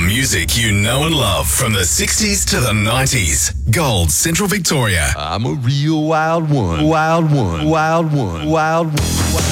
music you know and love from the 60s to the 90s. Gold, Central Victoria. I'm a real wild one. Wild one. Wild one. Wild one.